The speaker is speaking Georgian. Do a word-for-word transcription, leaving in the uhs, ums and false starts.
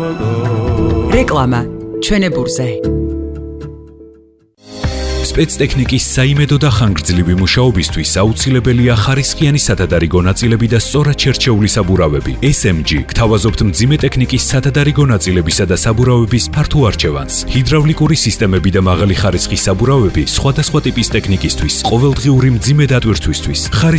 რეკლამა ჩვენებურზე სპეცტექნიკის საიმედო და ხანგრძლივი მუშაობისთვის აუცილებელია ხარისხიანი სადადარიგო ნაწილები და სწორად შერჩეული საბურავები. ეს ემ ჯი გთავაზობთ მძიმე ტექნიკის სადადარიგო ნაწილებისა და საბურავების ფართო არჩევანს. ჰიდრავლიკური სისტემები და მაღალი ხარისხის საბურავები სხვადასხვა ტიპის ტექნიკისთვის, ყოველდღიური მძიმე დატვირთვისთვის.